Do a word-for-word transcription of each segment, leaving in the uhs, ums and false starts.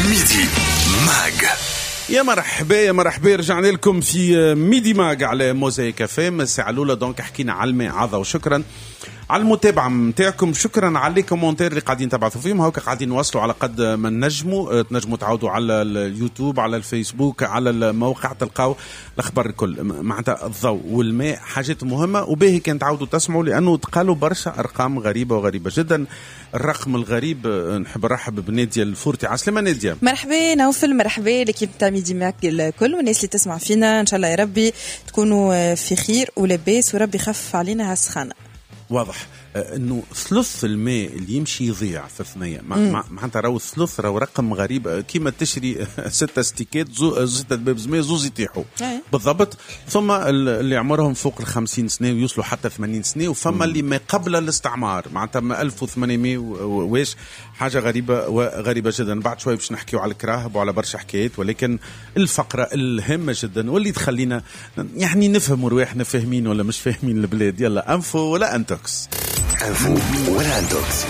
ميدي ماغ. يا مرحبا يا مرحبا، رجعنا لكم في ميدي ماغ على موزايك كافيه. من الساعه الاولى دونك حكينا على المعاضه، وشكرا على المتابعه نتاعكم، شكرا على لي كومونتير اللي قاعدين تبعثوا فيهم. هاكا قاعدين نوصلوا على قد ما نجموا. تنجموا تعودوا على اليوتيوب، على الفيسبوك، على الموقع، تلقاو الاخبار الكل. معناتها الضوء والماء حاجات مهمه، وباهي كان تعودوا تسمعوا لانه تقالوا برشا ارقام غريبه وغريبه جدا. الرقم الغريب، نحب نرحب بناديه الفورتي. عسلامه ناديه. مرحبا نوفل، مرحبا لكيب تاع ميدي ماغ الكل والناس اللي تسمع فينا. ان شاء الله يا ربي تكونوا في خير ولاباس، وربي يخفف علينا هالسخانه. واضح انه ثلث الماء اللي يمشي يضيع في الثنيه. معناتها راهو الثلث راهو رقم غريب، كيما تشري ستة ستيكات زو ستة دبابز ماء زوز يطيحوا بالضبط. ثم اللي عمرهم فوق الخمسين سنه ويوصلوا حتى ثمانين سنه، وفما اللي ما قبل الاستعمار معناتها ما ألف وثمانمائة واش. حاجه غريبه وغريبه جدا. بعد شوي باش نحكيو على الكراهب وعلى برشا حكايات، ولكن الفقره الهامه جدا واللي تخلينا يعني نفهموا رواحنا فاهمين ولا مش فاهمين البلاد. يلا انفو ولا انتوكس. انفو ولا انتوكس.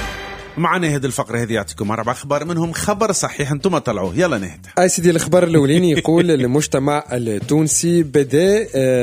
معنا هذه الفقرة هذه يعطيكم أربع أخبار، منهم خبر صحيح أنتم طلعوه. يلا نهد. أي سيدي، الخبر الأولاني يقول المجتمع التونسي بدأ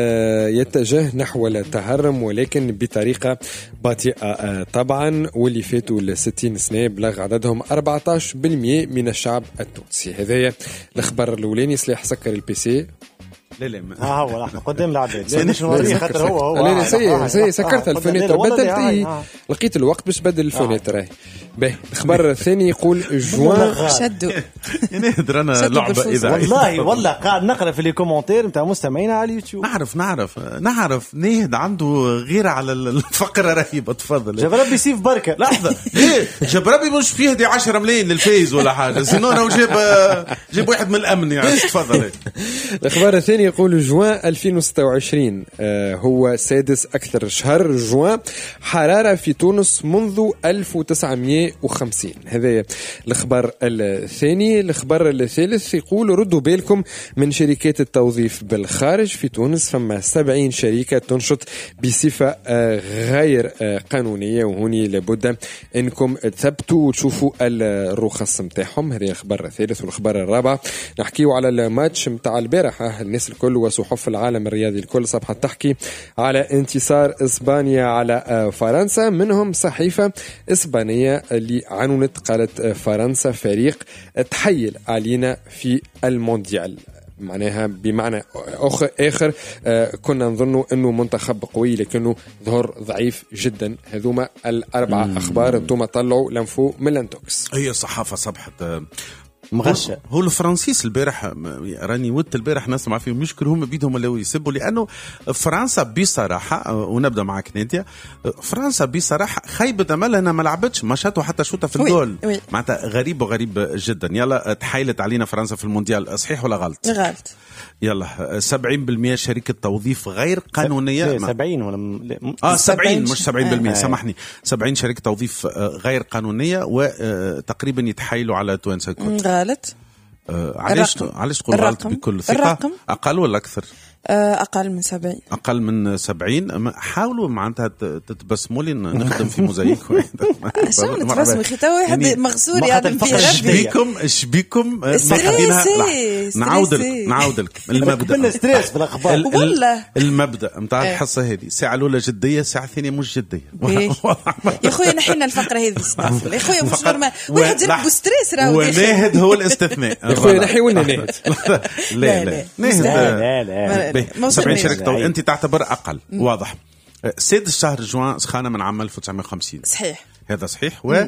يتجه نحو التهرم، ولكن بطريقة بطيئة طبعا. واللي فاتوا الستين سنة بلغ عددهم أربعة عشر بالمئة من الشعب التونسي. هذا الخبر الأولاني. صلاح سكر البيسي. لا لا ها هو احنا قدام العباد. لا مش نوريه خاطر هو هو لا لا سي سي سكرت الفونيتر، بدلت إيه لقيت الوقت باش بدل الفونيتر. باهي الخبر الثاني يقول جوان شدوا نهدر انا لعبه اذا والله والله قاعد نقرا في لي كومونتير نتاع مستمعينا على اليوتيوب. نعرف نعرف نعرف نهد عنده غير على الفقره رهيبه. تفضل. جاب ربي سيف بركه. لحظه ليه جاب ربي مش فيه دي عشرة ملايين للفايز ولا حاجه، سينو انا جاب جاب واحد من الامن يعني. تفضل. الخبر الثاني يقول جوان ألفين وستة وعشرين آه هو سادس أكثر شهر جوان حرارة في تونس منذ ألف وتسعمائة وخمسين. هذا الخبر الثاني. الخبر الثالث يقول ردوا بالكم من شركات التوظيف بالخارج في تونس، فما سبعين شركة تنشط بصفة آه غير آه قانونية، وهوني لابد أنكم تثبتوا وتشوفوا الرخص متاعهم. هذا الخبر الثالث. والخبر الرابع نحكيو على الماتش متاع البارح. الناس الكل وصحف العالم الرياضي الكل صبحة تحكي على انتصار إسبانيا على فرنسا، منهم صحيفة إسبانية اللي عنونت قالت فرنسا فريق تحيل علينا في المونديال. معناها بمعنى آخر, آخر آه كنا نظنوا أنه منتخب قوي لكنه ظهر ضعيف جدا. هذوما الأربعة مم. أخبار انتم طلعوا لنفو من لانتوكس. هي الصحافة صبحت مغشة. هو الفرنسيس البارح راني ودت البارح نسمع فيهم يشكرهم بيدهم ولا يسبوا، لانه فرنسا بصراحه، ونبدا معك ناديه، فرنسا بصراحه خيبه امل انها ما لعبتش، ما شاتوا حتى شوطه في الجول. معناتها غريب وغريب جدا. يلا تحايلت علينا فرنسا في المونديال، صحيح ولا غلط؟ غلط. يلا سبعين بالمئة شركة توظيف غير قانونية. سبعين ولا م... اه سبعين مش سبعين بالمئة آه. سامحني، سبعين شركة توظيف غير قانونية، وتقريبا يتحايلوا على توانسة الكل. غلط. آه علاش علاش تقول غلط بكل ثقة؟ أقل ولا أكثر؟ أقل من سبعين. أقل من سبعين. حاولوا معناتها تتبسموا لي نخدم في موزايك. شو نتبسموا خيتا واحد مغسول يعني في ربي. شبيكم شبيكم ماخذينها. نعاودلك نعاودلك المبدأ. من ستريس بالأخبار. والله المبدأ متاع الحصة هذه ساعة الأولى جدية، ساعة الثانية مش جدية. يا خويا نحينا الفقرة هذه استغفر يا خويا، مش نورمال واحد يركب ستريس راهو. وناهد هو الاستثناء. يا خويا نحي ولا ناهد؟ لا لا ناهد. لا لا سبعين شركة أنت تعتبر أقل. واضح. سادس شهر جوان سخانة من عام ألف وتسعمائة وخمسين. صحيح. هذا صحيح. و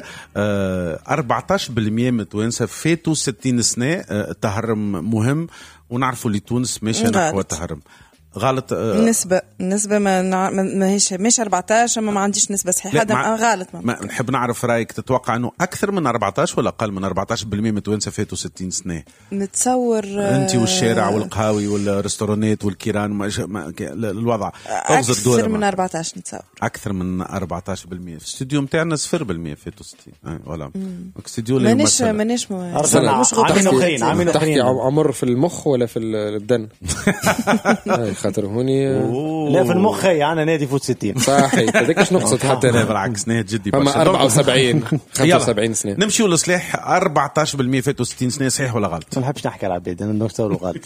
أربعة عشر بالمئة من توانسة فاتوا ستين سنة. التهرم مهم، ونعرفوا اللي تونس ماشي نحو التهرم. غلط. النسبة النسبة ما نع... ما هيش مش أربعة عشر، ما, ما عنديش نسبة صحيحة. هذا مع... غلط. ما نحب نعرف رأيك، تتوقع أنه أكثر من أربعة عشر ولا أقل من أربعة عشر بالمئة من توانسة فاتوا ستين سنة؟ نتصور أنت والشارع والقهاوي والرستورانات والكيران ما... ما... الوضع أكثر من أربعة عشر. نتصور أكثر من أربعة عشر بالمئة. في الاستوديو متاعنا صفر بالمئة فاتوا ستين. ولا استوديو اللي مانيش مانيش مش عامين أخرين عامين أخرين. عمر في المخ ولا في البدن؟ خاطر هوني لا في المخ انا نادي فوت ستين صحيح هذاك اش نقصد حتى لا انا بالعكس نهي جدي اما أربعة وسبعين خمسة وسبعين سنه نمشيو لصلاح أربعة عشر بالمئة فاتوا ستين سنه صحيح ولا غلط؟ ما نحبش نحكي على العباد انا نختار غلط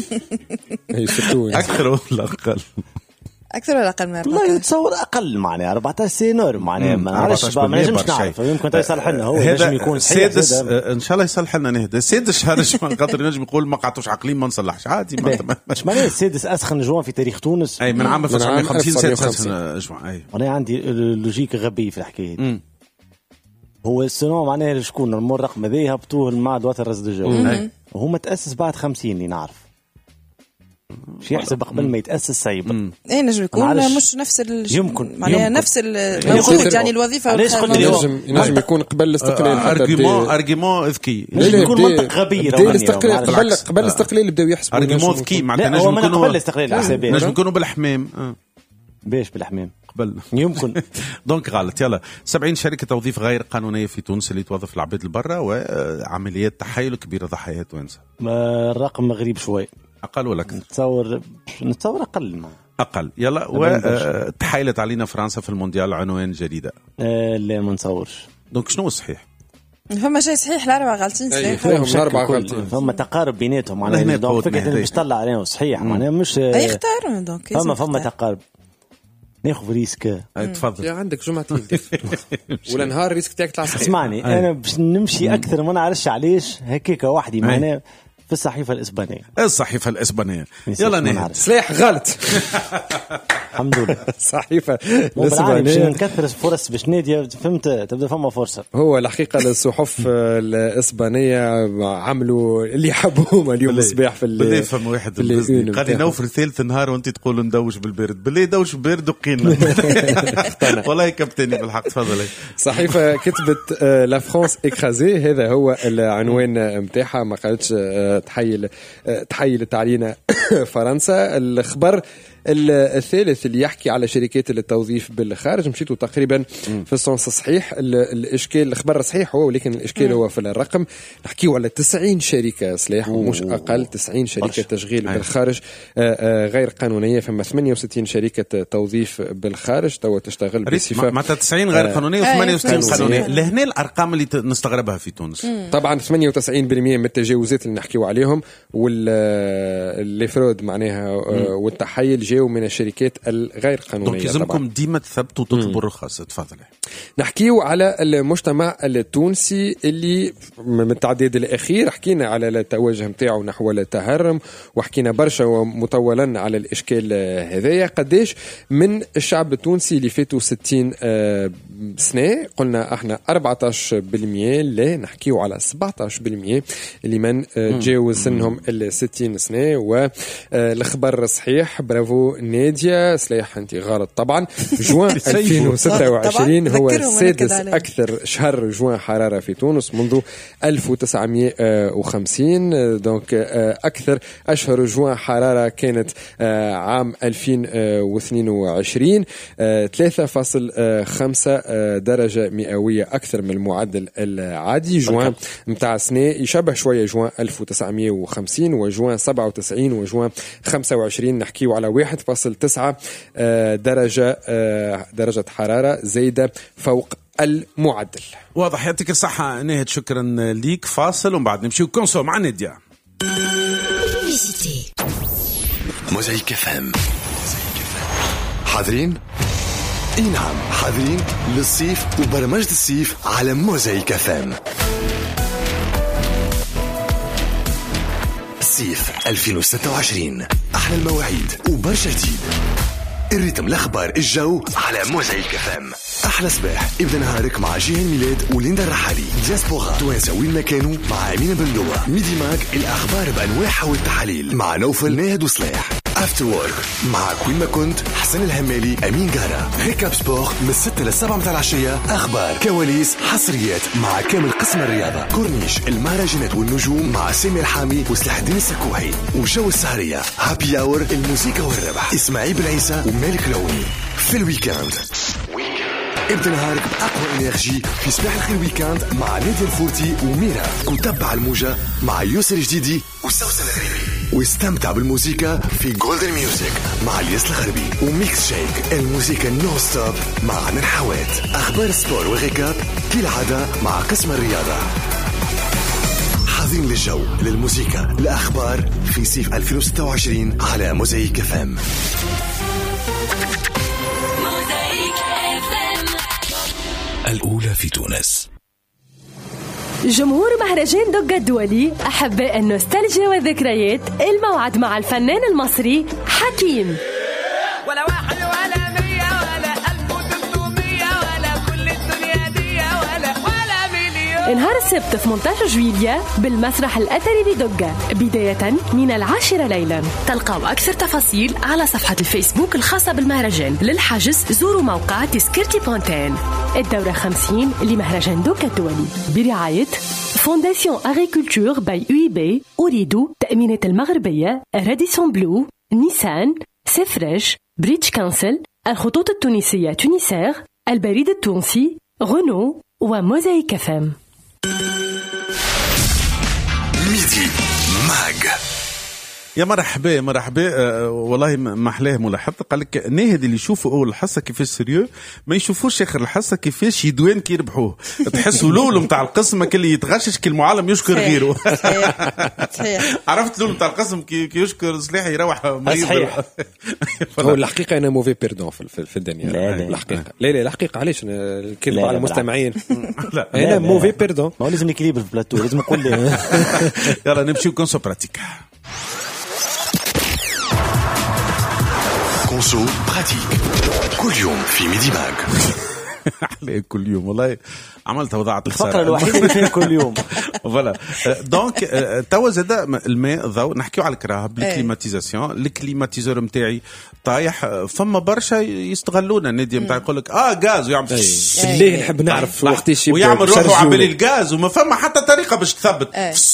هي ستون اكثر ولا اقل؟ اكثر ولا اقل من والله أربعة عشر؟ يتصور اقل معناها أربعة عشر سنه معناها ما نعرفش ما نجمش نعرف يمكن يصلح لنا هو ينجم يكون صحيح سادس ان شاء الله يصلح لنا نهدى سادس شهر خاطر ينجم يقول ما قعدتوش عاقلين ما نصلحش عادي مش معناه السادس اسخن جوان في تاريخ تونس اي من عام ألف وتسعمائة وخمسين سادس وخمسين. اسخن اي انا عندي لوجيك غبي في الحكايه دي هو السنو معناه شكون المر رقم هذا هبطوه المعهد وطن رصد الجو وهو تاسس بعد خمسين اللي نعرف مش يحسب قبل ما يتأسس سايب ايه نجم يكون مش نفس ال... يمكن معناها نفس الموجود يعني الوظيفه ينجم ينجم يكون قبل الاستقلال ارغيمون ارغيمون ذكي يكون منطق غبي بدا الاستقلال قبل قبل الاستقلال بداو يحسبوا ارغيمون ذكي معناتها نجم يكونوا قبل الاستقلال الحسابات نجم يكونوا بالحمام باش بالحمام قبل يمكن دونك غلط يلا سبعين شركة توظيف غير قانونية في تونس اللي توظف العباد البرة وعمليات تحايل كبيرة ضحايات وانسى الرقم غريب شوي أقل ولا أكثر؟ نتصور نتصور أقل ما. أقل يلا وتحايلت علينا فرنسا في المونديال عنوان جديدة أه لا ما نتصورش دونك شنو صحيح؟ فما شيء صحيح الأربعة غلطين صحيح فيهم الأربعة غلطين فما تقارب بيناتهم معناها دونك فكرة اللي باش طلع عليهم صحيح معناها مش يختاروا دونك فما فما تقارب ناخذ ريسك تفضل يا عندك جمعتين ولا نهار ريسك تاعك تاع اسمعني انا باش نمشي اكثر ما نعرفش علاش هكاك وحدي معناها في الصحيفة الإسبانية الصحيفة الإسبانية يلا نهار سلاح غلط الحمد لله الصحيفة الإسبانية باش نكثر فرص باش نادي فهمت تبدأ فما فرصة هو الحقيقة الصحف الإسبانية عملوا اللي حبوهم اليوم الصباح في اللي بالله فما واحد قال لي نوفل ثالث نهار وانت تقول ندوش بالبرد بالله دوش بالبرد وقينا والله كابتني بالحق تفضل صحيفة كتبت لا فرانس إكرازي هذا هو العنوان متاعها ما قالتش تحيل تحيلت علينا فرنسا. الخبر الثالث اللي يحكي على شركات التوظيف بالخارج مشيتوا تقريبا في السنس صحيح. الاشكال الخبر صحيح هو ولكن الاشكال هو في الرقم. نحكيو على تسعين شركه سلاح ومش اقل تسعين شركه تشغيل بالخارج غير قانونيه. فما ثمانية وستين شركه توظيف بالخارج توا تشتغل بصفه معناتها تسعين غير قانونيه وثمانية وستين قانونيه. لهنا الارقام اللي نستغربها في تونس طبعا ثمانية وتسعين بالمئة من التجاوزات اللي نحكيو عليهم والفرود معناها والتحيل جاو من الشركات الغير قانونيه. دونك لازمكم ديما تثبتوا وتطلبوا الرخص. تفضل. نحكيو على المجتمع التونسي اللي من التعداد الاخير حكينا على التوجه نتاعو نحو التهرم وحكينا برشا ومطولا على الاشكال هذايا. قداش من الشعب التونسي اللي فاتوا ستين سنه قلنا احنا أربعة عشر بالمئة لا نحكيو على سبعة عشر بالمئة اللي من تجاوز سنهم الستين سنه. والخبر صحيح برافو نادية سلاح انت غلط طبعا. جوان ألفين وستة وعشرين هو السادس اكثر شهر جوان حراره في تونس منذ ألف وتسعمئة وخمسين. دونك اكثر اشهر جوان حراره كانت عام ألفين واثنين وعشرين ثلاثة فاصلة خمسة درجه مئويه اكثر من المعدل العادي. جوان متاع سنه يشبه شويه جوان ألف وتسعمئة وخمسين وجوان سبعة وتسعين وجوان خمسة وعشرين نحكيو على واحد فاصلة تسعة درجة درجة حرارة زايدة فوق المعدل. واضح. يعطيك الصحة ناهد شكرا ليك. فاصل ومن بعد نمشيو كونسو مع نادية. موزايك اف ام حاضرين؟ اي نعم حاضرين للصيف وبرمجة الصيف على موزايك اف ام. صيف ألفين وستة وعشرين أحلى المواعيد وبرشا جديد. الريتم الأخبار الجو على موزايك اف ام. أحلى صباح ابدأ نهارك مع جيهان ميلاد وليندا الرحالي. دياسبورا توانسة وين ما كانوا مع أمينة بندوة. ميدي ماك الأخبار بأنواعها والتحاليل مع نوفل ناهد وصلاح. افتر وورك مع كوين ما كنت حسن الهمالي أمين جارة. ريكاب سبور من ستة للسبعة متاع العشية. أخبار كواليس حصريات مع كامل قسم الرياضة. كورنيش المهرجانات والنجوم مع سامي الحامي وسلاح الدين السكوحي. وجو السهرية هابي أور الموسيقى والربح إسماعيل بن عيسى ومالك العوني. في الويكاند ابدأ نهارك بأقوى إنرجي في صباح الخير ويكاند مع نادية الفورتي وميرا. وتبع الموجة مع يوسف الجديدي وسوسن الغريبي. واستمتع بالموسيقى في جولدن ميوزك مع الياس الغربي وميكس شيك الموسيقى نو ستوب مع عن الحوات. أخبار سبور وغيكاب كالعادة مع قسم الرياضة. حاضرين للجو للموسيقى الأخبار في صيف ألفين وستة وعشرين على موزايك اف ام. الأولى في تونس. جمهور مهرجان دوكا الدولي، أحباء النوستالجيا والذكريات، الموعد مع الفنان المصري حكيم. ولا واحد ولا مية ولا ألف وثلاثمية ولا كل الدنيا دي ولا ولا مليون. نهار السبت ثمانية عشر جويلية بالمسرح الأثري بدوكا بداية من العاشرة ليلا. تلقاو أكثر تفاصيل على صفحة الفيسبوك الخاصة بالمهرجان. للحجز زوروا موقع تذكرتي بونتين. الدورة خمسين لمهرجان دوكا الدولي برعاية فونداسيون أغريكولتور باي يو إي بي، أريدو تأمينات المغربية، راديسون بلو، نيسان، سيفريش، بريتش كانسل، الخطوط التونسية تونيسير، البريد التونسي، غنو وموزايك فام. ميدي ماج. يا مرحبا مرحبا. أه والله ما احلاه ملاحظه. قال لك ناهد اللي يشوفوا اول الحصه كيفاش سيريو ما يشوفوش اخر الحصه كيفاش يدوان كي يربحوه. تحسوا لول نتاع القسم كي يتغشش كي المعلم يشكر غيره. عرفت لول نتاع القسم كي يشكر سلاح يروح مريض. هو الحقيقه انا موفي بيردون في, في الدنيا. لا الحقيقه لا لا الحقيقه علاش الكذب على المستمعين. لا انا موفي بيردون. ما لازم نكليب في البلاتو لازم نقول لي. يلا نمشيو كونسو براتيك. كونسو براتيك كل يوم في ميدي ماج. عليه كل يوم والله عملتها وضعت الفقرة الوحيدة اللي فيها كل يوم. فوالا دونك توا زاد الماء الضوء نحكيو على الكراهب الكليماتيزاسيون. الكليماتيزور نتاعي طايح. فما برشا يستغلونا النادي نتاع يقول لك اه غاز ويعمل بالله نحب نعرف وقتاش ويعمل روحه عبالي الغاز وما فما حتى طريقة باش تثبت.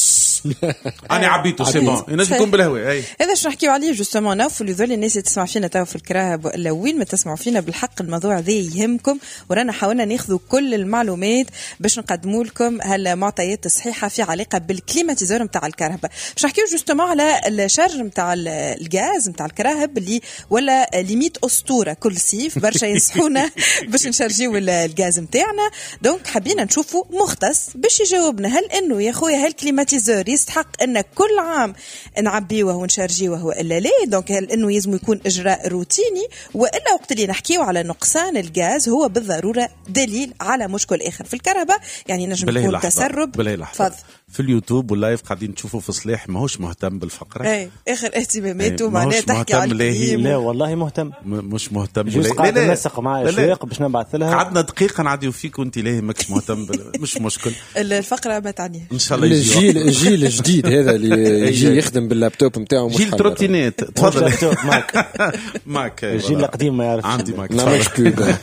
أنا عبيته سي بون ينجم يكون بالهواء. هذا شنو نحكيو عليه جوستومون نوفل لذول الناس اللي تسمع فينا توا في الكراهب ولا وين ما تسمعوا فينا. بالحق الموضوع ذا يهمكم ورانا حاولنا ناخذوا كل المعلومات باش نقدموا لكم هالمعطيات الصحيحه في علاقه بالكليماتيزور نتاع الكرهبه. باش نحكيو جوستومون على الشرج نتاع الغاز نتاع الكراهب اللي ولا ليميت اسطوره كل صيف برشا ينصحونا باش نشرجيو الغاز نتاعنا. دونك حبينا نشوفوا مختص باش يجاوبنا هل انه يا خويا هالكليماتيزور يستحق ان كل عام نعبيوه ونشارجيوه والا لا. دونك هل انه يلزم يكون اجراء روتيني والا وقت اللي نحكيو على نقصان الغاز هو بالضروره دليل على مشكل اخر في الكهرباء. يعني نجم يكون تسرب. فضل في اليوتيوب واللايف قاعدين تشوفوا في صلاح ماهوش مهتم بالفقره. اي اخر اهتماماته معناه تحكي على القديم. لا والله مهتم مش مهتم. قاعد ننسق معايا شويق باش نبعث لها. قعدنا دقيقه نعديو فيك وانت لاهي ماكش مهتم. مش مشكل الفقره ما تعنيه ان شاء الله. الجيل الجيل الجديد هذا اللي يجي يخدم باللابتوب نتاعو جيل تروتينات. تفضل ماك ماك. الجيل القديم ما يعرفش. عندي ماك نعملش بوب.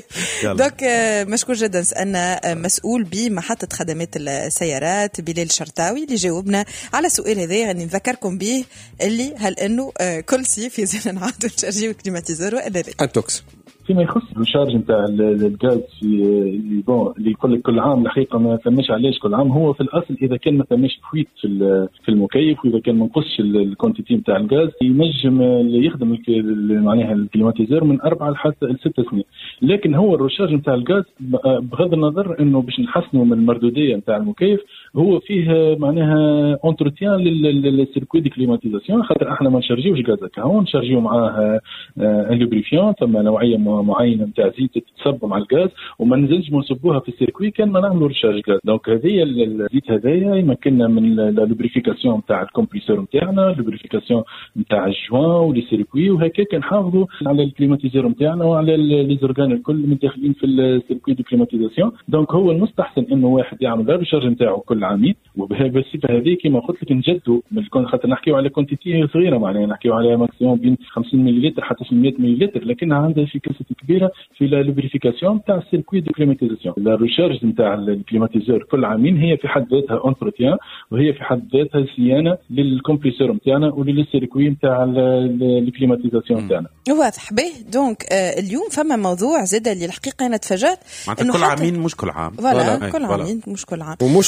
دوك مشكور جدا. سألنا مسؤول بمحطه خدمات السيارات بلال الشرطاوي اللي جاوبنا على سؤال هذا. يعني نذكركم به اللي هل انه كل صيف يزال نعاودوا نشارجيو الكليماتيزور ولا لا. انتوكس فيما يخص الشارج نتاع الغاز في اللي بون اللي يقول لك كل عام الحقيقه ما فماش علاش كل عام. هو في الاصل اذا كان ما فماش فويت في في المكيف واذا كان ما نقصش الكونتيتي نتاع الغاز ينجم يخدم معناها الكليماتيزور من أربعة لحتى لستة سنين. لكن هو الرشاج نتاع الغاز بغض النظر انه باش نحسنوا من المردوديه نتاع المكيف هو فيه معناها اونتروتيان للسيركوي دي كليماتيزاسيون. خاطر احنا ما نشارجيوش غاز هكا هون نشارجيو معاه ان لوبريفيون ثم نوعيه معينه نتاع زيت تصب مع الغاز وما ننزلش نصبوها في السيركوي كان ما نعملوا رشاج غاز. دونك هذه الزيت هذايا يمكننا من لا لوبريفيكاسيون نتاع الكمبريسور نتاعنا لوبريفيكاسيون نتاع الجوان ولي سيركوي وهكاك نحافظوا على الكليماتيزور نتاعنا وعلى لي زورغان الكل متداخلين في السيركوي دو كليماتيزاسيون. دونك هو المستحسن انه واحد يعمل الرشاج نتاعو كل عامين وبالصفه هذه كما قلت لك نجدوا من خاطر نحكيو على كونتيتي صغيره معناها نحكيو على ماكسيموم بين خمسين مليلتر حتى ثمانمائة مليلتر لكنها عندها افيكاسيتي كبيره في لا لوبريفيكاسيون تاع السيركوي دو كليماتيزاسيون. لا ريشارج نتاع الكليماتيزور كل عامين هي في حد ذاتها اونتروتيان وهي في حد ذاتها صيانه للكمبريسور نتاعنا وللسيركوي نتاع الكليماتيزاسيون نتاعنا. واضح به. دونك آه اليوم فما موضوع زاد اللي الحقيقه انا تفاجات انه كل عامين مش كل عام. ولا كل عامين مش كل عام ومش مرتين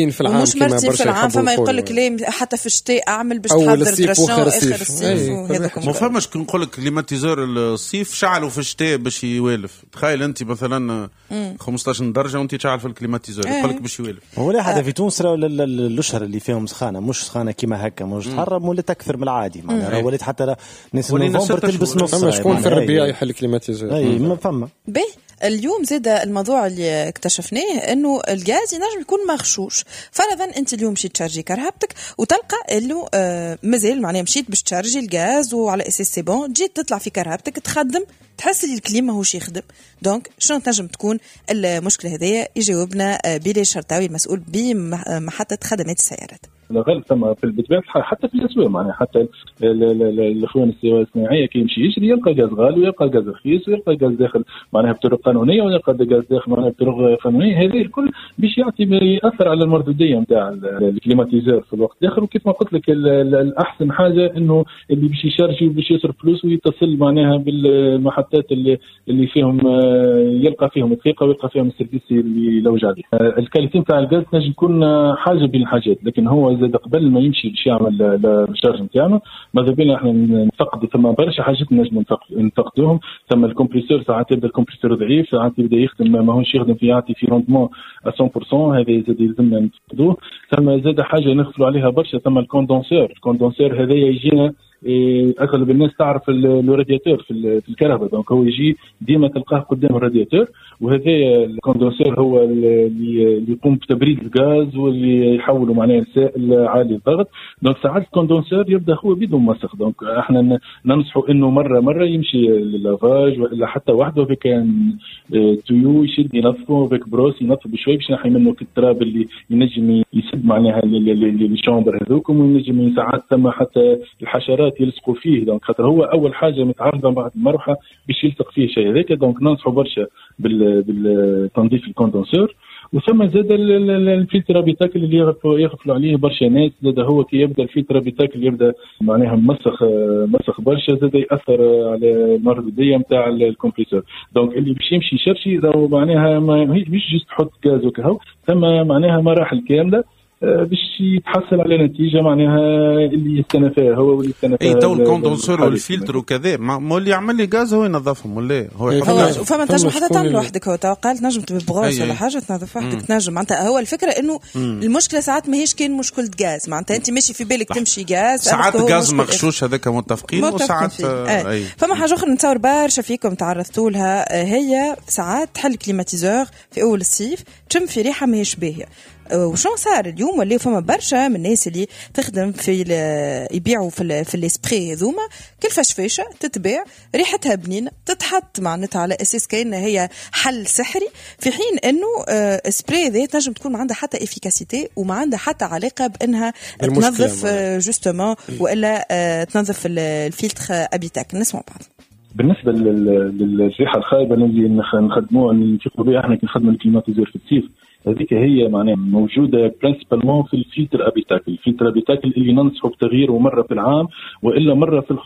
مرتين في العام ومش مرتين في العام، فما يقول لك ليه حتى في الشتاء اعمل باش تحضر الصيف واخر الصيف. ما فماش كي نقول لك كليماتيزور الصيف شعلوا في الشتاء باش يوالف. تخيل انت مثلا خمسطاش درجه وانت تشعل في الكليماتيزور يقول لك باش يوالف. هو لا حدا في تونس راه الاشهر اللي فيهم سخانه مش سخانه كيما هكا مش تحرم ولا تكثر من العادي معناها راه ولات حتى ناس نوفمبر تلبس نص. فما شكون في الربيع يحل كليماتيزور. اي ما فما به. اليوم زاد الموضوع اللي اكتشفناه انه الغاز ينجم يكون مغشوش. فرضا انت اليوم مشيت تشارجي كرهبتك وتلقى انه آه مازال معناها مشيت باش تشارجي الغاز وعلى اساس سي بون جيت تطلع في كرهبتك تخدم تحس لي الكليم ماهوش يخدم. دونك شنو تنجم تكون المشكله هذيا؟ يجاوبنا بيلي الشرطاوي المسؤول بمحطه خدمات السيارات. الغالب ثم في بطبيعه الحال حتى في الاسواق معناها حتى الاخوان السيارات الصناعيه كي يمشي يشري يلقى غاز غالي ويلقى غاز رخيص ويلقى غاز داخل معناها بطرق قانونيه ويلقى غاز داخل معناها بطرق قانونيه. هذه الكل باش يعطي ياثر على المردوديه نتاع الكليماتيزور في الوقت الاخر. وكيف ما قلت لك الاحسن حاجه انه اللي باش يشارجي وباش يصرف فلوس ويتصل معناها بالمحطات اللي اللي فيهم يلقى فيهم الثقه ويلقى فيهم السيرفيس اللي لوج عليه. الكاليتي نتاع الغاز تنجم تكون حاجه بين الحاجات، لكن هو زاد قبل ما يمشي باش يعمل الشارج نتاعنا ماذا بينا احنا نفقد ثم برشا حاجات نجم نفقدوهم. ثم الكمبريسور ساعات يبدا الكمبريسور ضعيف، ساعات يبدا يخدم ماهوش يخدم في يعطي في روندمون مية بالمية، هذا زاد يلزمنا نفقدوه. ثم زاد حاجه نغفلوا عليها برشا، ثم الكوندونسور. الكوندونسور هذا يجينا اغلب الناس تعرف الرادياتور في الكهرباء، دونك هو يجي ديما تلقاه قدام الرادياتور، وهذا الكوندونسور هو اللي يقوم بتبريد الغاز واللي يحوله معناه لسائل عالي الضغط. دونك ساعات الكوندونسور يبدا هو بدون مسخ، دونك احنا ننصحوا انه مره مره يمشي للافاج والا حتى وحده بك تيو يشد ينظفه بك بروس ينظف بشوي باش ينحي منه التراب اللي ينجم يسد معناها الشامبر هذوكم، وينجم ساعات ثم حتى الحشرات يلصقوا فيه. دونك خاطر هو اول حاجه متعرضه بعد المروحه باش يلصق فيه شيء هذاك. دونك ننصحوا برشا بالتنظيف الكوندنسور. وثم زاد الفلتر بيتاكل اللي يغفلوا عليه برشا ناس، زاد هو كي يبدا الفلتر بيتاكل يبدا معناها مسخ مسخ برشا، زاد ياثر على المردوديه نتاع الكمبريسور. دونك اللي باش يمشي يشرشي راهو معناها ماهيش جست تحط غاز وكهو، ثم معناها مراحل كامله باش يتحصل على نتيجه معناها اللي يستنفاه هو واللي يستنفاه. اي تو الكوندنسور والفلتر وكذا ما اللي يعمل لي غاز هو ينظفهم ولا هو هو فما تنجم حتى تعمل وحدك. هو تو قال نجم تبي بغوص ولا حاجه تنظف وحدك تنجم معناتها. هو الفكره انه مم. المشكله ساعات ماهيش كان مشكله غاز، معناتها انت ماشي في بالك تمشي غاز ساعات غاز مغشوش هذاك متفقين وساعات آه. أي. فما حاجه اخرى نتصور برشا فيكم تعرضتوا لها، هي ساعات تحل كليماتيزور في اول الصيف تشم في ريحه ماهيش باهيه. وشو صار اليوم ولا فما برشا من الناس اللي تخدم في يبيعوا في في الاسبري هذوما كل فشفشه تتباع ريحتها بنينه تتحط معناتها على اساس كأن هي حل سحري، في حين انه اسبري ذات نجم تكون ما عندها حتى افيكاسيتي وما عندها حتى علاقه بانها تنظف جوستومون والا تنظف الفلتر ابيتاك. نسمع بعض. بالنسبه للريحه الخايبه اللي نخدموها نفيقوا بها احنا كي نخدموا الكليماتيزور في الصيف، هذيك هي معناها موجوده برينسيبالمون في الفلتر ابيتاكل. الفلتر ابيتاكل اللي ننصحوا بتغييره مره في العام والا مره في ال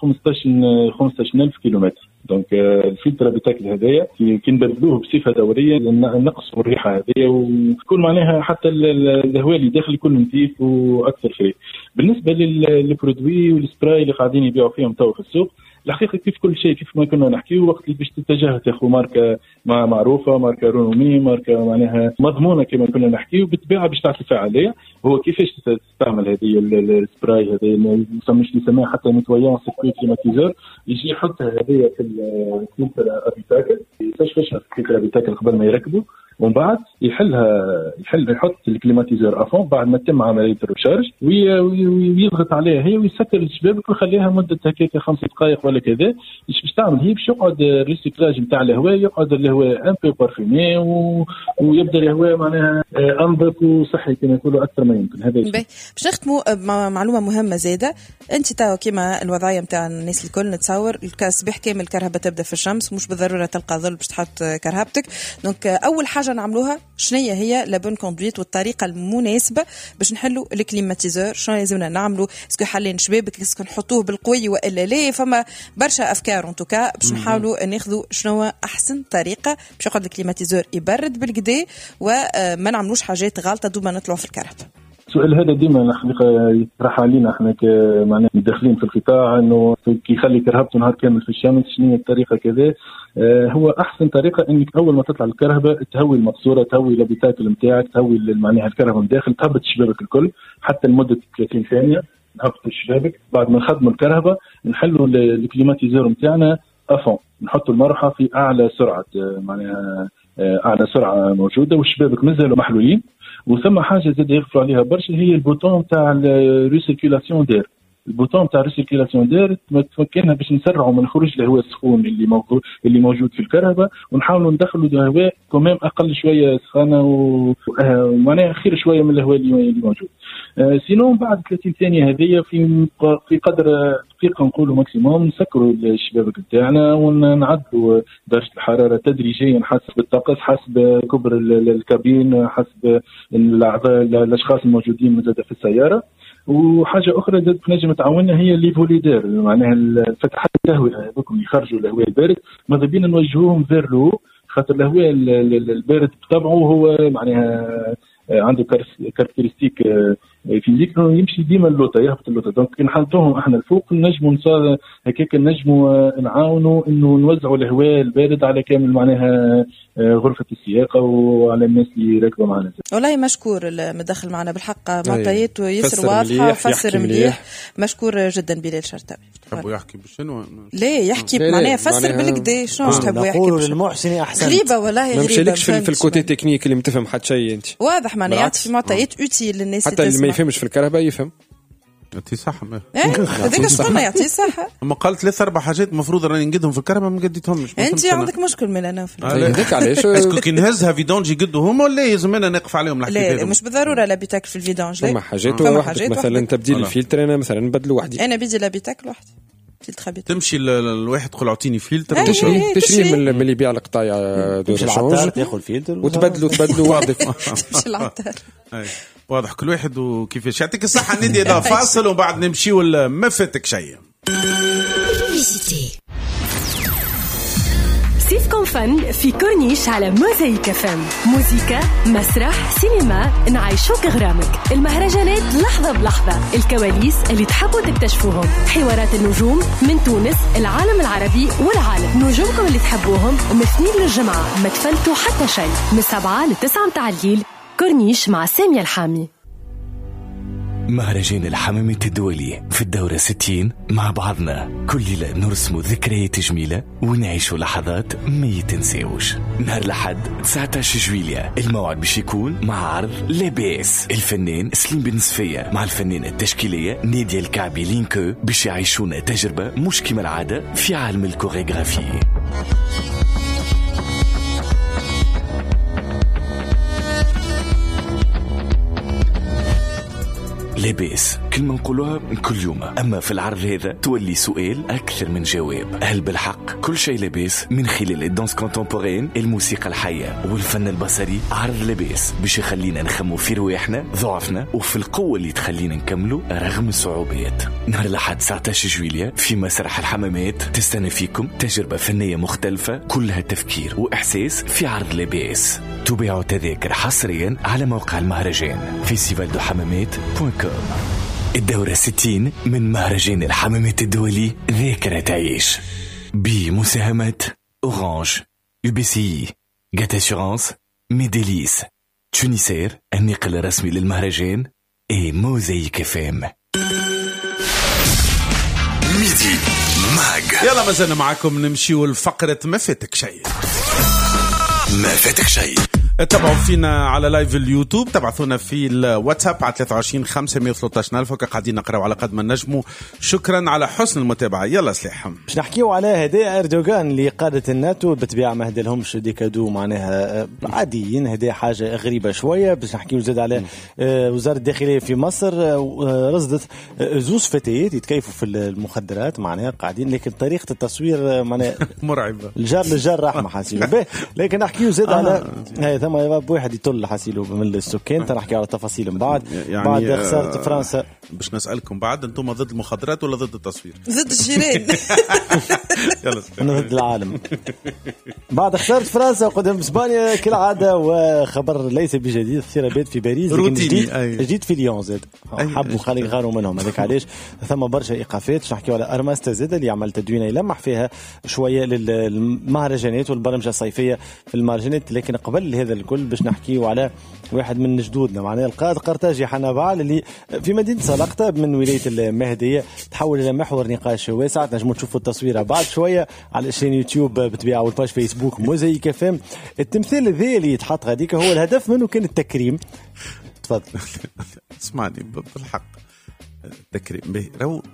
خمسطاش ألف كيلومتر. دونك الفلتر ابيتاكل هذايا كي نبدلوه بصفه دوريه نقصوا الريحه هذيا ويكون معناها حتى الهواء اللي داخل يكون نظيف واكثر فري. بالنسبه للبرودوي والسبراي اللي قاعدين يبيعوا فيهم تو في السوق، الحقيقه كيف كل شيء كيف ما كنا نحكيو وقت اللي باش تتجه تاخذ ماركه معروفه ماركه رونومي ماركه معناها مضمونه كما كنا نحكيو بالطبيعه باش تعطي فعاليه. هو كيفاش تستعمل هذه السبراي هذه ما يسميش يسميها حتى نتويون سيركويت كليماتيزور، يجي يحطها هذه في الفلتر ابيتاكل يستشفى الفلتر ابيتاكل قبل ما يركبوا، ومن بعد يحلها يحل يحط الكليماتيزور افون بعد ما تتم عمليه الرشارج ويضغط عليها هي ويسكر الشبابك ويخليها مده هكاك خمس دقائق ولا كذا. ايش باش تعمل هي باش يقعد الريسيكلاج نتاع الهواء، يقعد الهواء ان بو بارفيمي و... ويبدا الهواء معناها انظف وصحي كما يقولوا اكثر ما يمكن. هذا باش نختموا معلومه مهمه زاده. انت تاو كيما الوضعيه نتاع الناس الكل نتصور الصباح كامل الكهرباء تبدا في الشمس، مش بالضروره تلقى ظل باش تحط كهربتك. دونك اول حاجه حاجه نعملوها شنو هي لا بون كوندويت والطريقه المناسبه باش نحلوا الكليماتيزور. شنو لازمنا نعملوا؟ اسكو حالين شبابك اسكو نحطوه بالقوي والا لا؟ فما برشا افكار ان توكا باش نحاولوا ناخذوا شنو احسن طريقه باش يقعد الكليماتيزور يبرد بالكدا وما نعملوش حاجات غلطه دوما نطلعوا في الكهرباء. السؤال هذا ديما الحقيقه يطرح علينا احنا كمعناها داخلين في القطاع، انه كي يخلي كرهبته نهار كامل في الشمس شنو هي الطريقه كذا. آه هو احسن طريقه انك اول ما تطلع الكرهبه تهوي المقصوره، تهوي الابيتاكل نتاعك، تهوي معناها الكرهبه من داخل، تهبط الشبابك الكل حتى لمده ثلاثين ثانيه، نهبط الشبابك. بعد ما نخدموا الكرهبه نحلوا الكليماتيزور نتاعنا افون، نحطوا المروحه في اعلى سرعه معناها اعلى سرعه موجوده والشبابك مازالوا محلولين. وثم حاجه زاد يغفلوا عليها برشا هي البوتون تاع الريسيركيلاسيون دير. البوتون تاع الريسيركيلاسيون دير تمكننا باش نسرعوا من خروج الهواء السخون اللي موجود اللي موجود في الكهرباء، ونحاولوا ندخلوا الهواء كمان اقل شويه سخانه ومعناها خير شويه من الهواء اللي موجود. آه سينون بعد ثلاثين ثانيه هذه في في قدر دقيقه نقولوا ماكسيموم نسكروا الشبابك نتاعنا ونعدلوا درجه الحراره تدريجيا حسب الطقس، حسب كبر الكابين، حسب الاعضاء الاشخاص الموجودين مازال في السياره. وحاجه اخرى زاد نجم تعاوننا هي ليفوليدير، معناها الفتحات التهويه هذوك اللي يخرجوا الهواء البارد ماذا بينا نوجهوهم فير لو، خاطر الهواء البارد بطبعه هو معناها عنده كاركترستيك فيزيك يمشي ديما اللوطه، يهبط اللوطه. دونك نحطوهم احنا الفوق نجموا نصار هكاك نجموا نعاونوا انه نوزعوا الهواء البارد على كامل معناها غرفه السياقه وعلى الناس اللي راكبه معنا. والله مشكور المدخل معنا بالحق، معطيات ويسر واضحه وفسر مليح. مشكور جدا بلال شرطاوي. تحبوا يحكي بشنو؟ لا يحكي معناها فسر بالكدا شنو تحبوا يحكي. نقولوا للمحسن احسن غريبه والله غريبه. ما مشيلكش في الكوتي تكنيك اللي متفهم حتى شيء انت. واضح معناها يعطي معطيات اوتيل للناس حتى اللي ما يفهمش في الكهرباء يفهم. يعطي صحة. هذاك شكون يعطي صحة؟ أما قال ثلاث أربع حاجات مفروض راني نقدهم في الكهرباء ما قديتهمش. أنت عندك مشكل من أنا في هذاك علاش؟ اسكو كي نهزها فيدونج يقدوا هما ولا لازم أنا نقف عليهم نحكي فيهم؟ لا مش بالضرورة لا بيتاكل في الفيدونج. فما حاجات وحدك مثلا تبديل الفلتر أنا مثلا نبدلو وحدي. أنا بيجي لا بيتاكل وحدي. تمشي الواحد تقول اعطيني فلتر تشري تشري من اللي يبيع القطايع دور شونج تاخذ فلتر وتبدلوا تبدلوا واحد تمشي العطار. واضح كل واحد وكيفاش. يعطيك الصحة ندي هذا فاصل وبعد نمشي ولا ما فاتك شيء. سيفكم فن في كورنيش على موزايك فم. موسيقى، مسرح، سينما، نعيشوك غرامك. المهرجانات لحظة بلحظة، الكواليس اللي تحبوا تكتشفوهم، حوارات النجوم من تونس، العالم العربي والعالم. نجومكم اللي تحبوهم من اثنين للجمعة ما تفلتوا حتى شيء، من سبعة لتسعة متاع الليل. كورنيش مع سامية الحامي. مهرجان الحمامة الدولي في الدورة ستين مع بعضنا كل ليلة نرسموا ذكريات جميلة ونعيشوا لحظات ما يتنسيوش. نهار الأحد تسعة عشر جويلية الموعد باش يكون مع عرض لاباس الفنان سليم بن صفية مع الفنانة التشكيلية نادية الكعبي لينكو باش يعيشونا تجربة مش كما العادة في عالم الكوريغرافي. لاباس كلمة نقولوها كل يوم، أما في العرض هذا تولي سؤال أكثر من جواب. هل بالحق كل شيء لاباس؟ من خلال الدانس كونتمبورين، الموسيقى الحية والفن البصري. عرض لاباس باش يخلينا نخمو في رواحنا، ضعفنا وفي القوة اللي تخلينا نكملوا رغم الصعوبات. نهار الأحد تسعة عشر جويلية في مسرح الحمامات تستنى فيكم تجربة فنية مختلفة كلها تفكير وإحساس في عرض لاباس. تباعوا تذاكر حصريا على موقع المهرجان فيستيفال دو حمامات دوت كوم. الدورة ستين من مهرجان الحمامات الدولي ذاكرة تعيش بمساهمة أورانج، يو بي سي، جات أسيورانس، ميديليس، تونيسير النقل الرسمي للمهرجان اي موزايك اف ام. ميدي ماج. يلا ما زلنا معكم نمشيو لفقرة ما فاتك شيء. ما فاتك شيء. تابعوا فينا على لايف اليوتيوب، تبعثونا في الواتساب على ثلاثة وعشرين خمسمية وثلاثة عشر ألف وكا قاعدين نقراو على قد ما نجموا. شكرا على حسن المتابعة. يلا سليحهم باش نحكيو على هدايا أردوغان لقادة الناتو. بالطبيعة ما هدى لهمش دي كادو معناها عاديين، هدايا حاجة غريبة شوية. باش نحكيو زاد على وزارة الداخلية في مصر رصدت زوز فتيات يتكيفوا في المخدرات معناها قاعدين، لكن طريقة التصوير معناها مرعبة. الجار للجار رحمة حاسين به. لكن نحكيو زاد على ثم يباب واحد يطل حاسيلو من السكان تنحكي على التفاصيل من بعد يعني بعد خسارة آه فرنسا. باش نسألكم بعد انتم ضد المخدرات ولا ضد التصوير؟ ضد الجيران. يلا أنا ضد العالم. بعد خسارة فرنسا قدام اسبانيا كالعادة وخبر ليس بجديد اضطرابات في باريس جديد, جديد في ليون زاد حبوا خلي يغاروا منهم هذاك علاش ثم برشا ايقافات. نحكيو على ارماستا زاد اللي عمل تدوينه يلمح فيها شويه للمهرجانات والبرمجه الصيفيه في المهرجانات. لكن قبل هذا الكل باش نحكيو على واحد من جدودنا معناها القائد قرطاجي حنابعل اللي في مدينه سلقطه من ولايه المهديه تحول الى محور نقاش واسع. تنجموا تشوفوا التصويره بعد شويه على الشين يوتيوب بتبيع والباج فيسبوك موزايك اف ام. التمثال ذا اللي يتحط غاديك هو الهدف منه كان التكريم. تفضل. اسمعني بالحق التكريم به رو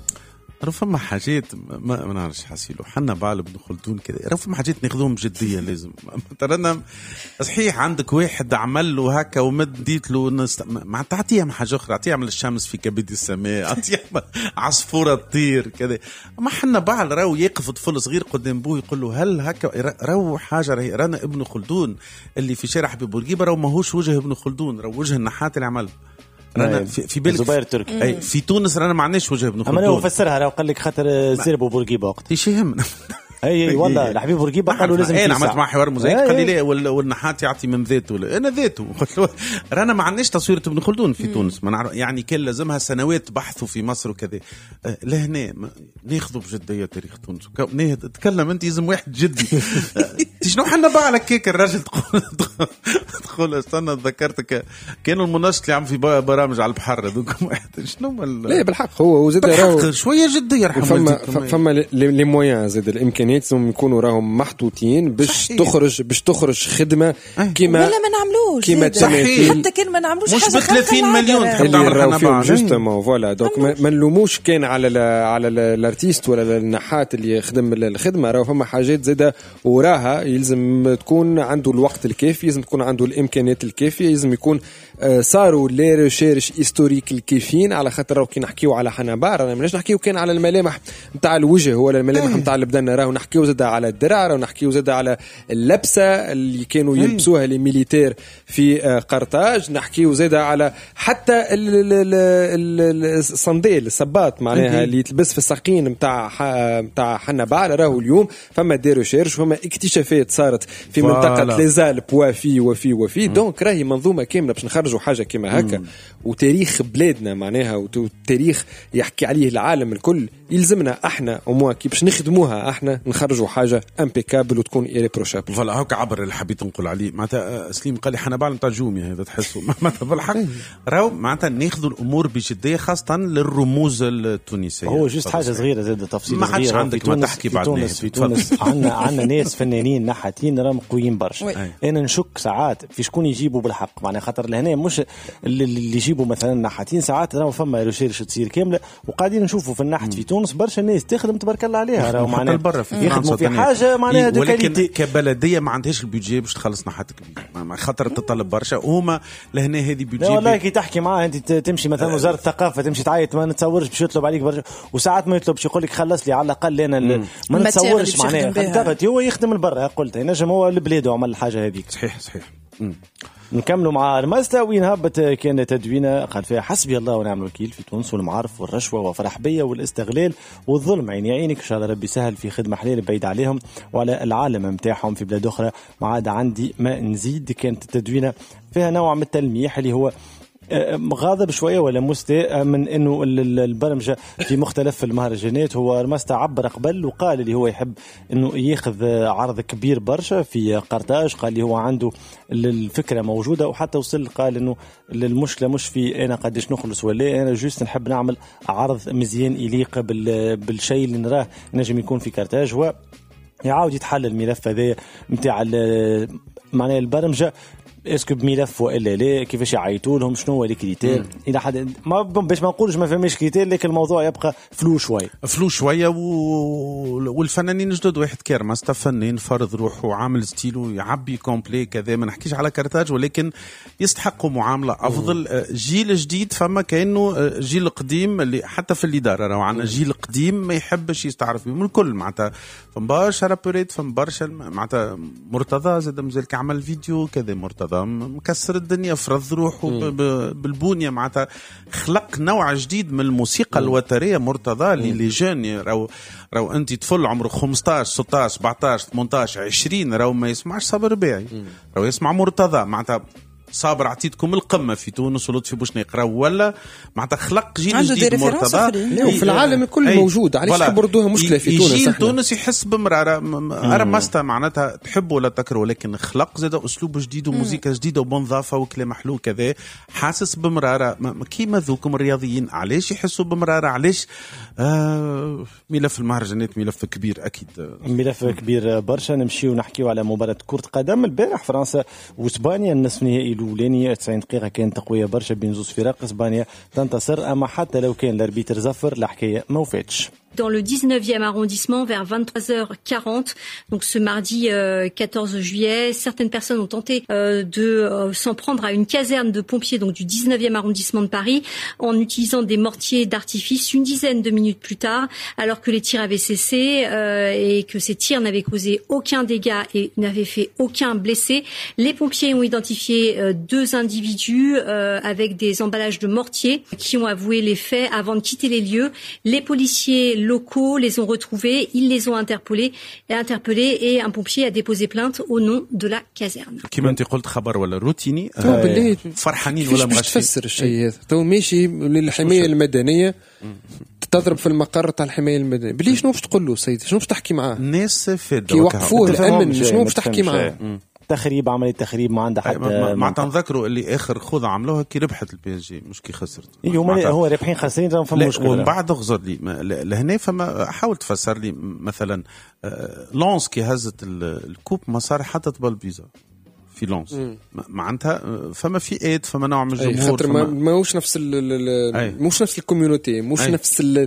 رو فما حاجات ما, ما نعرفش حاسيلو حنا بعل بن خلدون كذا رو فما حاجات ناخذوهم بجديه لازم ترانا صحيح عندك واحد عمل له هكا ومد ديت له نست... ما تعطيه حاجه اخرى اعطيه عمل الشمس في كبد السماء اعطيه عصفوره تطير كذا. ما حنا بعل راهو يقف طفل صغير قدام بوه يقول له هل هكا راهو حاجه راهي رانا ابن خلدون اللي في شارع حبيب بورقيبه راهو ماهوش وجه ابن خلدون راهو وجه النحات اللي عمل رانا في, في بالك زبير تركي اي في تونس رانا ما عندناش وجه ابن خلدون. اما هو فسرها راه قال لك خاطر زربوا بورقيبه وقت ايش يهمنا. اي والله الحبيب بورقيبه قالوا لازم انا عملت مع حوار مزيك قال لي لا والنحات يعطي من ذاته ولا انا ذاته. قلت له رانا ما عندناش تصوير ابن خلدون في تونس ما نعرف يعني كان لازمها سنوات بحثوا في مصر وكذا. لهنا ناخذوا بجديه تاريخ تونس تكلم انت لازم واحد جدي. شنو حنا بالك كيك الراجل تقول تقول استنى تذكرتك كانوا المناشط اللي عم في برامج على البحر هذوك واحد شنو لا بالحق هو وزاد راهو شويه جديه يرحم فما فما لي مويان زاد الامكانيات لازم يكونوا راهم محطوطين باش تخرج باش تخرج خدمه كيما ولا ما نعملوش كيما حتى كان ما نعملوش مش ب ثلاثين مليون اللي راهو فيهم جوستومون فوالا دونك ما نلوموش كان على على الارتيست ولا النحات اللي يخدم الخدمه. راهو فما حاجات زاده وراها يلزم تكون عنده الوقت الكافي يلزم تكون عنده الامكانيات الكافيه يلزم يكون صاروا لي ريشيرش هيستوريك الكافيين على خاطر راهو كي نحكيو على حنابار انا ماناش نحكيو كان على الملامح نتاع الوجه ولا الملامح نتاع البدن راهو نحكيو زاد على الدرع راهو نحكيو زاد على اللبسه اللي كانوا يلبسوها لي ميليتير في قرطاج نحكيو زاد على حتى الصنديل الصباط معناها اللي تلبس في الساقين نتاع نتاع حنابار. راهو اليوم فما دي ريشيرش فما اكتشافات صارت في منطقه ليزالب وفي وفي وفي دونك راهي منظومه كامله باش نخرجوا حاجه كيما هكا. وتاريخ بلادنا معناها وتاريخ يحكي عليه العالم الكل يلزمنا احنا وموا كي باش نخدموها احنا نخرجوا حاجه امبيكابل وتكون ايريبروشابل. فوالا هاك عبر اللي حبيت نقول عليه معناتها سليم قال لي حنابال نتاع جومي هذا تحسوا معناتها بالحق راهو معناتها ناخذوا الامور بجديه خاصه للرموز التونسيه. هو جست حاجه صغيره زاد تفصيل ما عادش عندك ما تحكي بعد تونس في تونس عندنا عندنا ناس فنانين نحاتين راهم قويين برشا. انا نشك ساعات في شكون يجيبوا بالحق معناها خاطر لهنا مش اللي يجيبوا مثلا نحاتين ساعات راهو فما ريشيرش تصير كامله وقاعدين نشوفوا في النحت في تونس برشا ناس تخدم تبارك الله عليها راهو معناها يخدموا في حاجه معناها دو كاليتي. كبلديه ما عندهاش البيجي باش تخلص نحات كبير خاطر تطلب برشا وهما لهنا هذه بيجي. لا والله كي تحكي معاه انت تمشي مثلا وزاره الثقافه تمشي تعيط ما نتصورش باش يطلب عليك برشا وساعات ما يطلبش يقول لك خلص لي على الاقل انا ما نتصورش معناها هو يخدم البر قلت ينجم هو البلاد وعمل الحاجه هذيك. صحيح صحيح. نكملوا مع المسلا وين هبت كان تدوينه قال فيها حسبي الله ونعم الوكيل في تونس والمعارف والرشوه وفرح بيه والاستغلال والظلم عيني عينك ان شاء الله ربي سهل في خدمه حلال بعيد عليهم وعلى العالم نتاعهم في بلاد اخرى ما عاد عندي ما نزيد. كانت التدوينه فيها نوع من التلميح اللي هو غاضب شويه ولا مستاء من انه البرمجه في مختلف المهرجانات. هو رمستا عبر قبل وقال اللي هو يحب انه ياخذ عرض كبير برشا في قرطاج. قال لي هو عنده الفكره موجوده وحتى وصل قال انه المشكله مش في انا قديش نخلص ولا انا جوست نحب نعمل عرض مزيان يليق بالشيء اللي نراه نجم يكون في قرطاج. و يعاود يتحل الملف هذا نتاع معناه البرمجه اسكو بملف والا لا، كيفاش يعيطوا لهم، شنو هو الكريتير الى حد ما باش ما نقولش ما فماش كريتير، لكن الموضوع يبقى فلو شوي فلو شويه و... والفنانين جدد، واحد كيرماس فنان فرض روحه وعامل ستيلو يعبي كومبلي كذا، ما نحكيش على كارتاج ولكن يستحقوا معامله افضل. جيل جديد فما كانه جيل قديم اللي حتى في الاداره راهو عندنا جيل قديم ما يحبش يستعرف بهم الكل، معناتها فما برشا رابوريت، فما برشا معناتها مرتضى زاد مازال كعمل فيديو كذا، مرتضى مكسر الدنيا فرض روحه بالبنيه، معناتها خلق نوع جديد من الموسيقى الوتريه مرتضى اللي لي جون راهو راهو انت طفل عمره خمسطاش ستطاش سبعطاش ثمنطاش عشرين راهو ما يسمعش صابر رباعي، راهو يسمع مرتضى، معناتها صابر عطيتكم القمه في تونس ولطفي بوشنيق ولا معناتها خلق جيل جديد مرتضى وفي العالم الكل موجود، علاش تحبوا ردوها مشكله في تونس؟ جيل تونس يحس بمراره ارمستا معناتها تحبوا ولا تكرهوا، لكن خلق زاد اسلوب جديد وموسيقى جديده وبنظافه وكلام حلو كذا، حاسس بمراره كيما ذوكم الرياضيين علاش يحسوا بمراره، علاش آه ملف المهرجانات ملف كبير اكيد، ملف كبير برشا. نمشيو نحكيو على مباراه كره قدم البارح فرنسا واسبانيا، النصف نهائي الاولاني تسعين دقيقه كانت قويه برشا بين زوج فرق، اسبانيا تنتصر، اما حتى لو كان الاربيتر زفر الحكايه ما وفاتش. Dans le dix-neuvième arrondissement, vers vingt-trois heures quarante, donc ce mardi euh, quatorze juillet, certaines personnes ont tenté euh, de euh, s'en prendre à une caserne de pompiers donc du dix-neuvième arrondissement de Paris en utilisant des mortiers d'artifice. Une dizaine de minutes plus tard, alors que les tirs avaient cessé euh, et que ces tirs n'avaient causé aucun dégât et n'avaient fait aucun blessé, les pompiers ont identifié euh, deux individus euh, avec des emballages de mortiers qui ont avoué les faits avant de quitter les lieux. Les policiers locaux les ont retrouvés, ils les ont interpellés et interpellés et un pompier a déposé plainte au nom de la caserne. كما انت قلت خبر ولا روتيني آه فرحانين ولا مغشين؟ تفسر الشيء هذا تو ماشي للحمايه المدنيه تضرب في المقر تاع الحمايه المدنيه، بلي شنو باش تقول له سيدي، شنو باش تحكي معاه؟ الناس فاده كي يوقفوه الامن شنو باش تحكي معاه؟ تخريب، عمليه تخريب ما عندها حتى ما تنذكروا اللي اخر خوضه عملوها كي ربحت البي اس جي مش كي خسرت. ايوه هو رابحين خاسرين راهم فما مشكله. ومن بعد اغزر لي لهنا فما حاول تفسر لي مثلا لونس كي هزت الكوب ما صار حتى بالبيزا في لونس معناتها فما فئات فما نوع من الجمهور، خاطر ما ماهوش نفس مش نفس الكوميونيتي، مش أي. نفس ال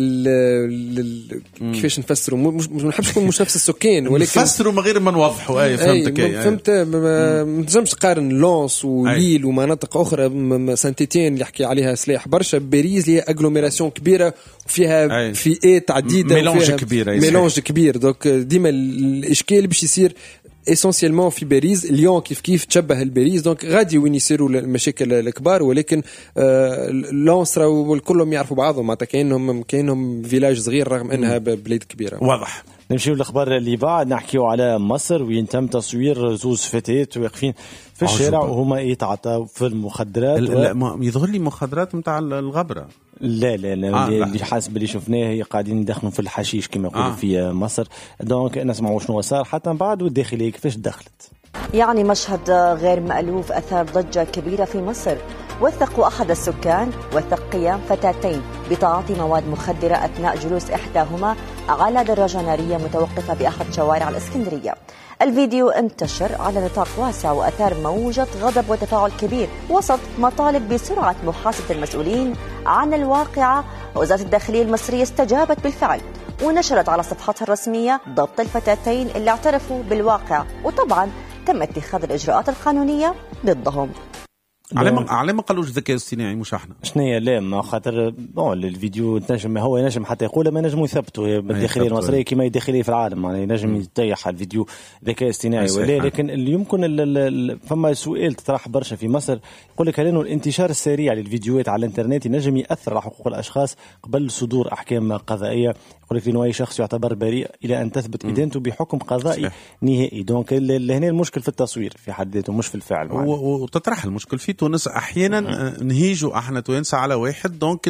ال كيفاش نفسروا، مش ما نحبش نقول مش نفس السكان ولكن نفسروا من غير ما نوضحوا. اي فهمتك. اي فهمت. ما تنجمش تقارن لونس وليل ومناطق اخرى، سانتيتين اللي يحكي عليها سلاح برشا، باريس هي اغلوميراسيون كبيره وفيها فئات عديده، ميلونج كبير ميلونج كبير، دونك ديما الاشكال باش يصير اسونسيالمون في باريس. اليوم كيف كيف تشبه الباريس، دونك غادي وين يصيروا المشاكل الكبار، ولكن آه لونس راهو كلهم يعرفوا بعضهم، معناتها كاينهم كاينهم فيلاج صغير رغم انها بلاد كبيره. واضح. نمشيو للاخبار اللي بعد، نحكيو على مصر وين تم تصوير زوج فتيات واقفين في الشارع وهما يتعاطوا في المخدرات. لا و... يظهر لي مخدرات نتاع الغبره. لا لا لا آه اللي لا. حسب اللي شفناه هي قاعدين يدخلوا في الحشيش كما يقولوا آه. في مصر. دونك نسمعوا شنو صار حتى من بعد، والداخليه كيفاش دخلت. يعني مشهد غير مألوف أثار ضجة كبيرة في مصر. وثقوا أحد السكان وثق قيام فتاتين بتعاطي مواد مخدرة أثناء جلوس إحداهما على دراجة نارية متوقفة بأحد شوارع الإسكندرية. الفيديو انتشر على نطاق واسع وأثار موجة غضب وتفاعل كبير وسط مطالب بسرعة محاسبة المسؤولين عن الواقعة. وزارة الداخلية المصرية استجابت بالفعل ونشرت على صفحتها الرسمية ضبط الفتاتين اللي اعترفوا بالواقع، وطبعا تم اتخاذ الإجراءات القانونية ضدهم. على ما على ما قالوش ذكاء اصطناعي مش احنا شنو لا ما خاطر بون الفيديو تنجم هو ينجم حتى يقول ما نجم يثبتوا بالداخليه المصريه كما الداخليه في العالم، يعني ينجم يطيح على الفيديو ذكاء اصطناعي ولا. لكن اللي يمكن فما سؤال تطرح برشا في مصر، يقول لك هل انه الانتشار السريع للفيديوهات على الانترنت ينجم ياثر على حقوق الاشخاص قبل صدور احكام قضائيه؟ يقول لك انه اي شخص يعتبر بريء الى ان تثبت ادانته بحكم قضائي صحيح. نهائي. دونك هنا المشكل في التصوير في حد ذاته مش في الفعل، وتطرح المشكل في تونس احيانا نهيجوا احنا توانسه على واحد، دونك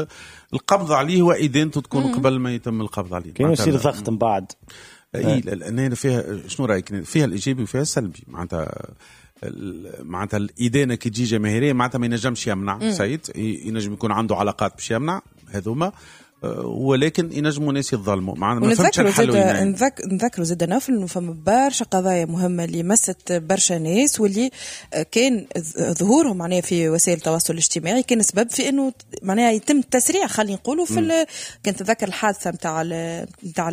القبض عليه وادانته تكون قبل ما يتم القبض عليه، كاين يصير ضغط من بعد. اي لان فيها شنو رايك، فيها الايجابي وفيها السلبي. معناتها معناتها الادانه كي تجي جماهيريه معناتها ما ينجمش يمنع سيد، ينجم يكون عنده علاقات باش يمنع هذوما، ولكن ينجموا ناس يتظلموا. ونذكروا زاد نذك... نذكروا زاد نوفل انه فما برشا قضايا مهمه اللي مست برشا ناس واللي كان ظهورهم معناها في وسائل التواصل الاجتماعي كان سبب في انه معناها يتم التسريع خلينا نقولوا في ال... كنت تذكر الحادثه نتاع نتاع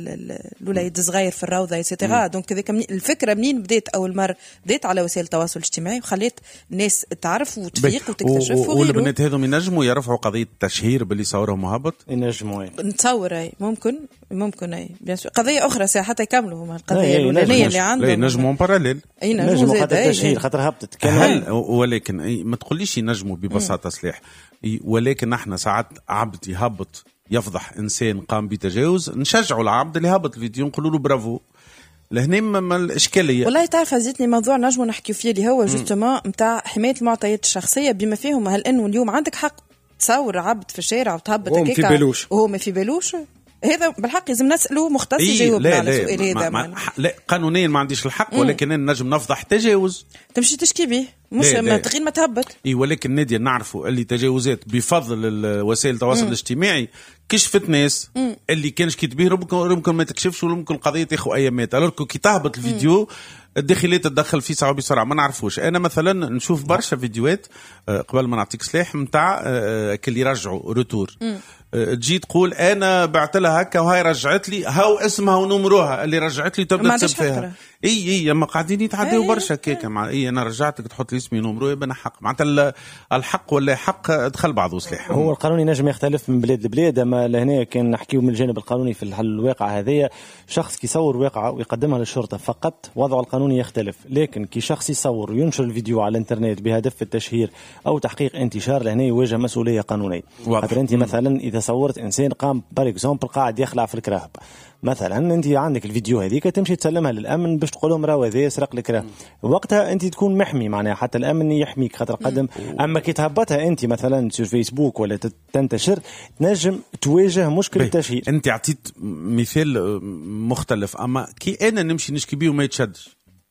الولاد الصغير في الروضه ايتترا. دونك هذيك الفكره منين بدات اول مره بدات على وسائل التواصل الاجتماعي وخليت الناس تعرف وتفيق وتكتشف وغيره. والبنات هذم ينجموا يرفعوا قضيه التشهير باللي صورهم مهبط ينجموا نتصور اي ممكن ممكن اي بيان سور قضيه اخرى ساعه حتى يكملوا هما القضيه الاولانيه اللي عندهم ينجموا باراليل ينجموا حتى التشهير خاطر هبطت كان. ولكن ما تقوليش ينجموا ببساطه سلاح، ولكن احنا ساعات عبد يهبط يفضح انسان قام بتجاوز نشجعوا العبد اللي هبط الفيديو نقولوا له برافو. لهنا ما الاشكاليه. والله تعرف هزتني موضوع نجموا نحكيو فيه اللي هو جوستومون نتاع حمايه المعطيات الشخصيه بما فيهم هل انه اليوم عندك حق تصور عبد في الشارع وتهبط هكاك وهو ما في بالوش. هذا بالحق لازم نسأله مختص يجاوب إيه على السؤال هذا. ما ما لا قانونيا ما عنديش الحق ولكن أنا نجم نفضح تجاوز تمشي تشكي به مش ما تغير ما تهبط. اي ولكن نادية نعرفوا اللي تجاوزات بفضل وسائل التواصل الاجتماعي كشفت ناس مم. اللي كانش كيتبيه ممكن ممكن ما تكشفش ولا ممكن القضيه تاخذ ايامات. الوغ كي تهبط الفيديو الداخليات تدخل فيه صعب بسرعه ما نعرفوش. انا مثلا نشوف برشا فيديوهات قبل ما نعطيك سلاح نتاع كل يرجعوا روتور تجي تقول انا بعت لها هكا وهاي رجعت لي هاو اسمها ونمروها اللي رجعت لي تبدا تسب فيها. اي اي اما قاعدين يتعداو برشا كيكه مع اي انا رجعتك تحط لي اسمي ونمروها يبقى حق معناتها الحق ولا حق دخل بعضه سلاح. هو القانون ينجم يختلف من بلاد لبلاد. اما لهنا كان نحكيو من الجانب القانوني في الحل الواقع هذه شخص كيصور واقعه ويقدمها للشرطه فقط وضعه القانوني يختلف. لكن كي شخص يصور وينشر الفيديو على الانترنت بهدف التشهير او تحقيق انتشار لهنا يواجه مسؤوليه قانونيه. خاطر انت مثلا اذا صورت انسان قام بار اكزومبل قاعد يخلع في الكراهب مثلا انت عندك الفيديو هذيك تمشي تسلمها للامن باش تقول لهم راه هذا سرق الكراهب وقتها انت تكون محمي معناها حتى الامن يحميك خاطر قدم. اما كي تهبطها انت مثلا في فيسبوك ولا تنتشر تنجم تواجه مشكله التشهير. انت عطيت مثال مختلف اما كي انا نمشي نشكي بيه وما يتشدش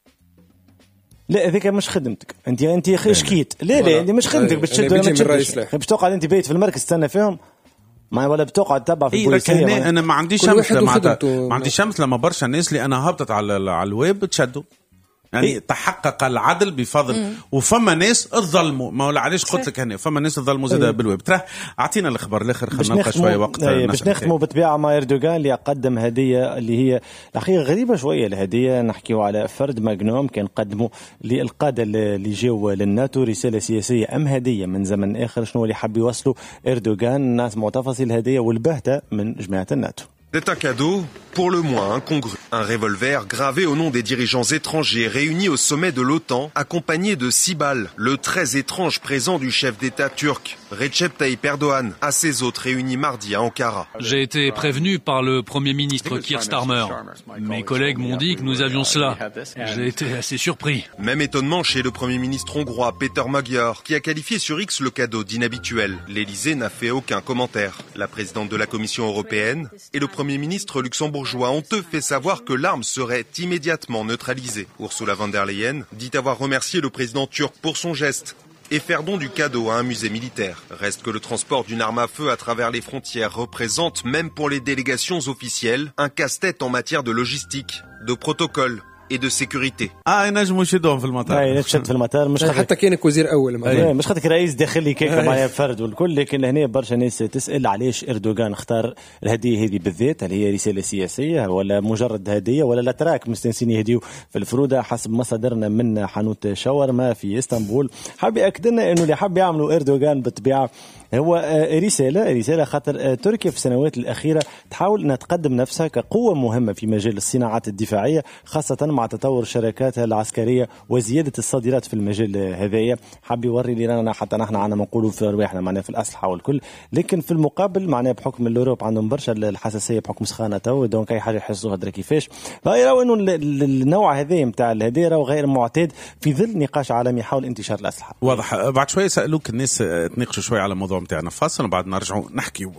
لا هذيك مش خدمتك انت انت شكيت لا لا انت مش خدمتك باش تشد ولا تشد باش تقعد انت بيت في المركز تستنى فيهم ما ولا بتقعد تتبع في البوليسيه. إيه انا ما عنديش شمس لما ما عنديش شمس لما برشا الناس اللي انا هبطت على على الويب تشدوا يعني إيه؟ تحقق العدل بفضل مم. وفما ناس اتظلموا ما ولا علاش قلت لك هنا فما ناس اتظلموا زاد إيه؟ بالويب. ترى اعطينا الخبر الاخر خلينا نلقى شويه وقت إيه باش نختموا بالطبيعه مع اردوغان اللي قدم هديه اللي هي الحقيقه غريبه شويه. الهديه نحكيو على فرد ماغنوم كان قدمه للقاده اللي جاوا للناتو رساله سياسيه ام هديه من زمن اخر شنو اللي حب يوصلوا اردوغان. الناس معتفصل الهديه والبهته من جماعه الناتو. C'est un cadeau pour le moins incongru. Un revolver gravé au nom des dirigeants étrangers réunis au sommet de l'OTAN, accompagné de six balles, le très étrange présent du chef d'État turc, Recep Tayyip Erdoğan, à ses hôtes réunis mardi à Ankara. J'ai été prévenu par le Premier ministre Keir Starmer. Mes collègues m'ont dit que nous avions cela. J'ai été assez surpris. Même étonnement chez le Premier ministre hongrois Péter Magyar, qui a qualifié sur X le cadeau d'inhabituel. L'Élysée n'a fait aucun commentaire. La présidente de la Commission européenne et le Premier ministre luxembourgeois ont eux fait savoir que l'arme serait immédiatement neutralisée. Ursula von der Leyen dit avoir remercié le président turc pour son geste et faire don du cadeau à un musée militaire. Reste que le transport d'une arme à feu à travers les frontières représente, même pour les délégations officielles, un casse-tête en matière de logistique, de protocole et de sécurité. اه ينجموا يشدوهم في المطار. اي نشد في المطار مش حتى كانك وزير اول أيه. مش خاطر رئيس داخلي كيكا معايا فرد والكل. لكن هنا برشا ناس تسال علاش اردوغان اختار الهديه هذه بالذات. هل هي رساله سياسيه ولا مجرد هديه ولا لا تراك مستنسين يهديوا في الفروده حسب مصادرنا من حانوت شاورما في اسطنبول. حاب ياكد لنا انه اللي حاب يعملوا اردوغان بالطبيعه هو رسالة رسالة خاطر تركيا في السنوات الأخيرة تحاول أن تقدم نفسها كقوة مهمة في مجال الصناعات الدفاعية خاصة مع تطور شركاتها العسكرية وزيادة الصادرات في المجال هذايا. حاب يوري لنا حتى نحن عنا ما نقولوا في رواحنا معنا في الأسلحة والكل. لكن في المقابل معنا بحكم الأوروب عندهم برشا الحساسية بحكم سخانته دونك أي حاجة يحسوها درا كيفاش. فيروا إنه النوع هذا متاع الهدايا غير معتاد في ظل نقاش عالمي حول انتشار الأسلحة. واضح. بعد شوية سألوك الناس تناقشوا شوية على موضوع متاعنا فاصل وبعد نرجعوا نحكيوا.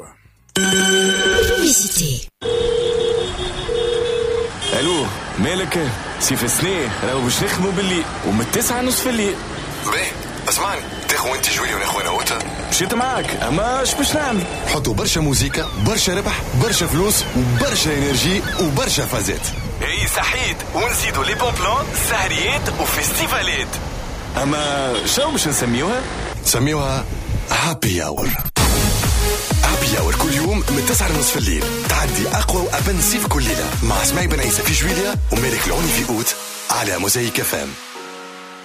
الو مالك سي في سنين راهو باش نخدموا بالليل ومن التسعة نصف الليل. باهي اسمعني اخوان تجولي وانا اخوان اوتا مشيت معاك اما اش باش نعمل؟ حطوا برشا موزيكا، برشا ربح، برشا فلوس وبرشا انرجي وبرشا فازات. اي صحيت، ونزيدوا لي بون بلان سهريات وفيستيفالات. اما شو باش نسميوها؟ سميوها هابي اور. هابي اور كل يوم من تسعة ونصف الليل تعدي اقوى وابن سيف كل ليله مع اسماعيل بن عيسى في جويليا ومالك العوني في اوت على موزايك فام.